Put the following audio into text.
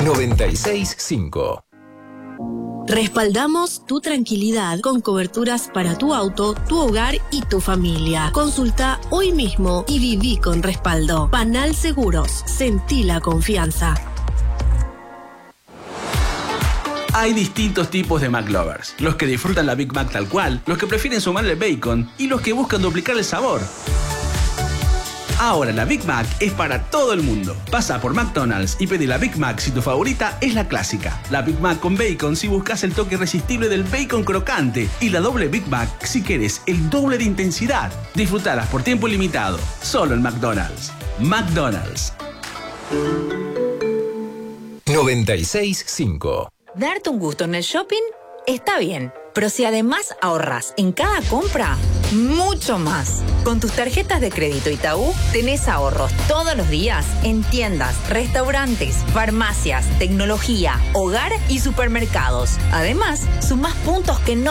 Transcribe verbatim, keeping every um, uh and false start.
noventa y seis punto cinco. Respaldamos tu tranquilidad con coberturas para tu auto, tu hogar y tu familia. Consulta hoy mismo y viví con respaldo. Panal Seguros. Sentí la confianza. Hay distintos tipos de McLovers. Los que disfrutan la Big Mac tal cual, los que prefieren sumarle bacon y los que buscan duplicar el sabor. Ahora la Big Mac es para todo el mundo. Pasa por McDonald's y pedí la Big Mac si tu favorita es la clásica. La Big Mac con bacon si buscas el toque irresistible del bacon crocante. Y la doble Big Mac si quieres el doble de intensidad. Disfrutalas por tiempo limitado. Solo en McDonald's. McDonald's. noventa y seis punto cinco. Darte un gusto en el shopping está bien, pero si además ahorras en cada compra, mucho más. Con tus tarjetas de crédito Itaú, tenés ahorros todos los días en tiendas, restaurantes, farmacias, tecnología, hogar y supermercados. Además, sumás puntos que no